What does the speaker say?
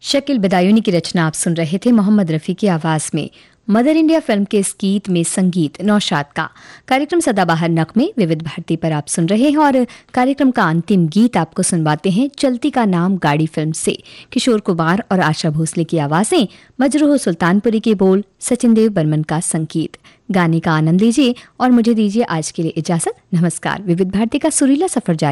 शकील बदायूनी की रचना आप सुन रहे थे मोहम्मद रफ़ी की आवाज़ में। मदर इंडिया फिल्म के इस गीत में संगीत नौशाद का। कार्यक्रम सदाबहार नगमे विविध भारती पर आप सुन रहे हैं और कार्यक्रम का अंतिम गीत आपको सुनवाते हैं चलती का नाम गाड़ी फिल्म से। किशोर कुमार और आशा भोसले की आवाज़ें, मजरूह सुल्तानपुरी के बोल, सचिन देव बर्मन का संगीत। गाने का आनंद लीजिए और मुझे दीजिए आज के लिए इजाज़त। नमस्कार। विविध भारती का सुरीला सफर जारी